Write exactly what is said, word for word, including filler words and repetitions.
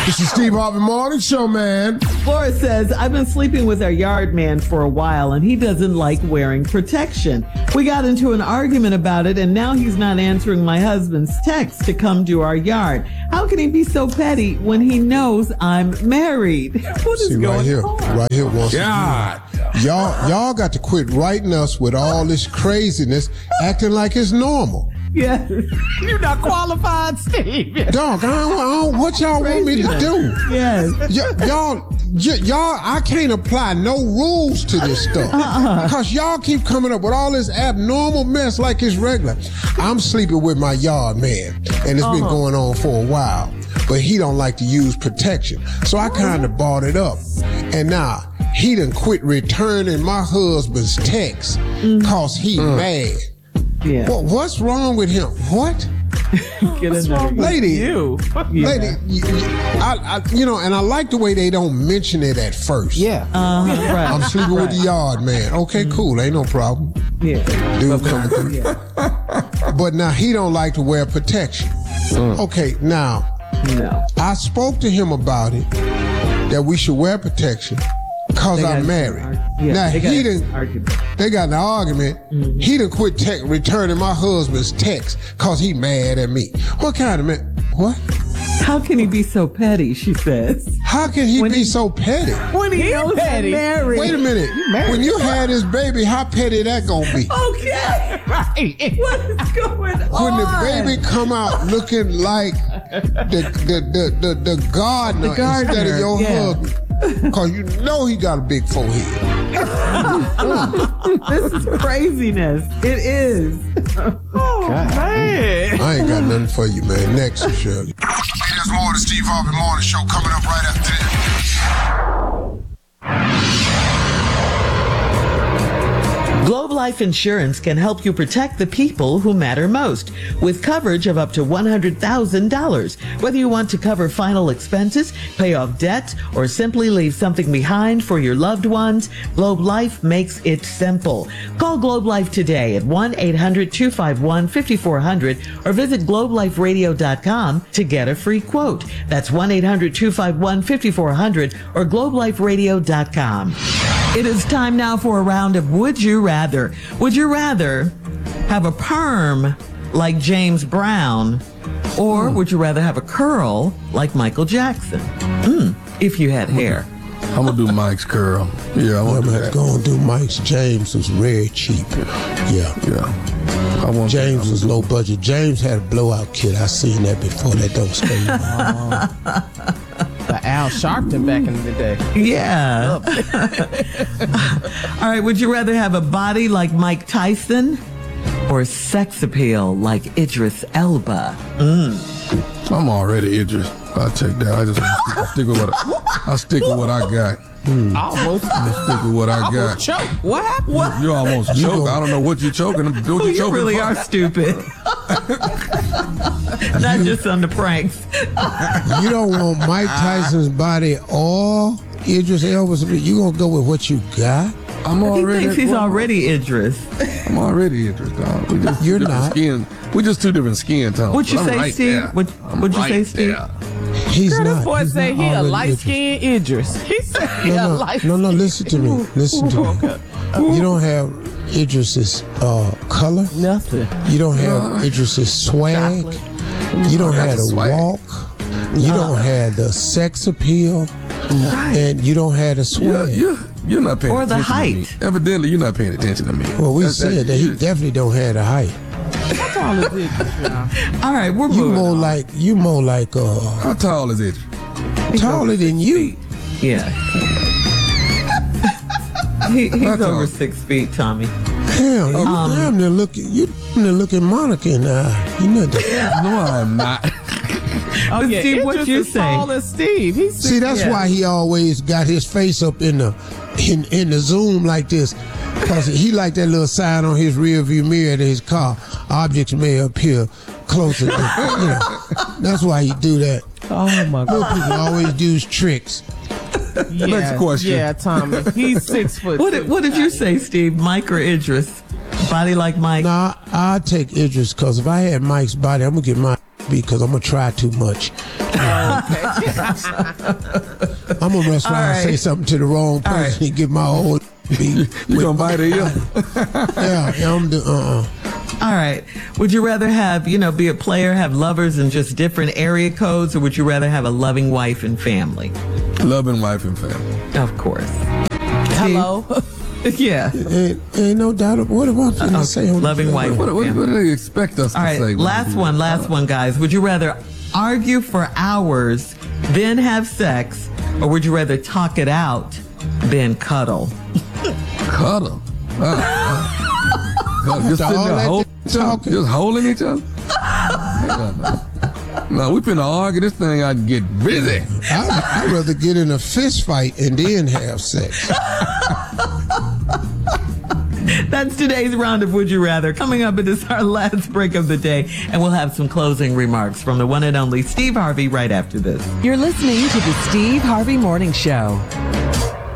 This is Steve Harvey Morning Show, man. Flora says, I've been sleeping with our yard man for a while, and he doesn't like wearing protection. We got into an argument about it, and now he's not answering my husband's text to come to our yard. How can he be so petty when he knows I'm married? What is See, going right here, on? right here, once God. again. Y'all, y'all got to quit writing us with all this craziness, acting like it's normal. Yes. You're not qualified, Steve. Dog, I don't, I don't, what y'all want me to do? Yes. Y- y'all, y- y'all, I can't apply no rules to this stuff. Uh-uh. Because y'all keep coming up with all this abnormal mess like it's regular. I'm sleeping with my yard man, and it's Uh-huh. been going on for a while. But he don't like to use protection. So I kind of bought it up. And now, he done quit returning my husband's texts because he Mm. mad. Yeah. Well, what's wrong with him? What? Get in there. Lady, You. Yeah. lady, you, you- I, I, you know, and I like the way they don't mention it at first. Yeah. Uh-huh. Right. I'm sleeping with the yard man. Okay, cool, ain't no problem. Yeah. Dude coming through. Yeah. But now he don't like to wear protection. Okay, now No. I spoke to him about it that we should wear protection because They got I'm into married. an ar- yeah, now they got he into didn't. an argument. They got in an argument. Mm-hmm. He done quit te- returning my husband's text because he mad at me. What kind of man? What? How can he be so petty, she says. How can he When be he- so petty? When he, He knows petty. I'm married. Wait a minute. When you had this baby, how petty that gonna be? Okay. Right. What is going on? When the baby come out looking like the the the the, the gardener, The gardener, instead of your yeah. husband. Cause you know he got a big forehead. This is craziness. It is. Oh, man. I ain't got nothing for you, man. Next, Shirley. Hey, there's more of the Steve Harvey Morning Show coming up right after this. Globe Life Insurance can help you protect the people who matter most with coverage of up to one hundred thousand dollars. Whether you want to cover final expenses, pay off debt, or simply leave something behind for your loved ones, Globe Life makes it simple. Call Globe Life today at one eight hundred two five one five four zero zero or visit globe life radio dot com to get a free quote. That's one eight hundred two five one five four zero zero or globe life radio dot com. It is time now for a round of Would You Rather. Would you rather have a perm like James Brown, or would you rather have a curl like Michael Jackson? Mm, if you had hair. I'm gonna do Mike's curl. Yeah, I I'm want to do gonna that. go and do Mike's. James was very cheap. Yeah. Yeah, I want James was low budget. James had a blowout kit. I seen that before. That don't stay. The Al Sharpton back in the day. Yeah. All right, would you rather have a body like Mike Tyson or sex appeal like Idris Elba? Mm. I'm already Idris. I'll take that. I just I'll stick with what I, I'll stick with what I got. Almost. I'll stick with what I got. Almost choke. What happened? What? You almost You choke. gonna- I don't know what you're choking. What you Oh, you choking really for? are stupid. Not just on the pranks. You don't want Mike Tyson's body or Idris Elba's. You gonna go with what you got? I'm He already. thinks he's already Idris. I'm already Idris, dog. We just You're two different not. Skin. We just two different skin tones. What'd you but I'm say, right Steve? there. What- I'm what'd you right say, Steve? there. He's Girl, not. this boy he's say not he a already light Idris. skinned Idris. He said he a No, no, light no, no, listen to me. Listen to me. You don't have Idris's uh, color. Nothing. You don't have Idris's swag. You don't I got have the the swag. walk. You don't have the sex appeal. And you don't have the Yeah, swag. you you're not paying Or the attention to height. me. Evidently, you're not paying attention to me. Well, we That's- said that he definitely don't have the height. How tall is Idris, y'all? All right, we're You moving more on. like you more like uh How tall is it? taller than you. Yeah. he, he's That's over all. six feet, Tommy. Hell, you Um, damn near look you damn near look at Monica in the eye. You know that. No, I'm not. Oh, But yeah, Steve, what Idris you is say? tall as Steve. He's See, that's Yeah. why he always got his face up in the in in the zoom like this. Cause he like that little sign on his rear view mirror to his car. Objects may appear closer. Than, you know, that's why he do that. Oh my Little God. people always use tricks. Yeah, Next question. Yeah, Tommy. He's six foot. What two. did, what did you say, Steve? Mike or Idris? Body like Mike? Nah, I take Idris because if I had Mike's body, I'm gonna get my because I'm gonna try too much. I'm gonna mess around and right. say something to the wrong person right. and get my whole beat. You gonna bite her ear? Yeah, yeah, I'm the uh-uh. All right. Would you rather have, you know, be a player, have lovers in just different area codes, or would you rather have a loving wife and family? Loving wife and family. Of course. Hello. Yeah. Ain't, ain't no doubt. What am I finna Okay. say? On Loving the wife. What, what, what do they expect us All to right. say? Last one, last one, guys. Would you rather argue for hours, then have sex, or would you rather talk it out, then cuddle? Cuddle. Uh, uh, cuddle. Just sitting All there that holding each other. talking. Just holding each other. Yeah, no. No, we finna argue this thing out and get busy. I'd, I'd rather get in a fist fight and then have sex. That's today's round of Would You Rather. Coming up, it is our last break of the day, and we'll have some closing remarks from the one and only Steve Harvey right after this. You're listening to the Steve Harvey Morning Show.